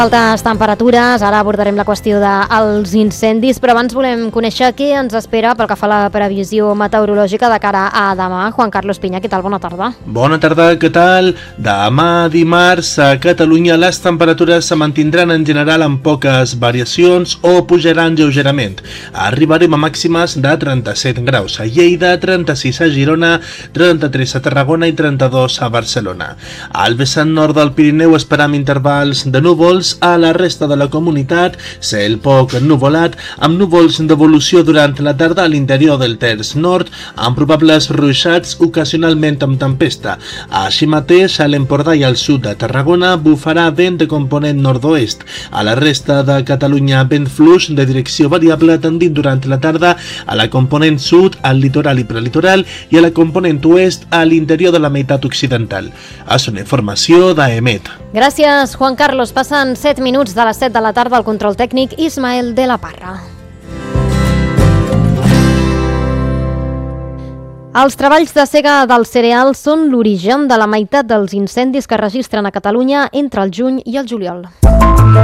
Altes temperatures, ara abordarem la qüestió dels incendis, però abans volem conèixer què ens espera pel que fa a la previsió meteorològica de cara a demà. Juan Carlos Piña, què tal? Bona tarda. Bona tarda, què tal? Demà dimarts a Catalunya les temperatures se mantindran en general amb poques variacions o pujaran lleugerament. Arribarem a màximes de 37 graus a Lleida, 36 a Girona, 33 a Tarragona i 32 a Barcelona. Al vessant nord del Pirineu esperam intervals de núvols. A la resta de la comunitat, cel poc ennuvolat, amb núvols d'evolució durant la tarda a l'interior del terç nord, amb probables ruixats ocasionalment amb tempesta. Així mateix, a l'Empordà i al sud de Tarragona bufarà vent de component nord-oest. A la resta de Catalunya, vent fluix de direcció variable tendint durant la tarda a la component sud, al litoral i prelitoral, i a la component oest a l'interior de la meitat occidental. És una informació d'AEMET. Gràcies, Juan Carlos. Passen 7 minuts de les 7 de la tarda al control tècnic Ismael de la Parra. Els treballs de sega del cereal són l'origen de la meitat dels incendis que es registren a Catalunya entre el juny i el juliol.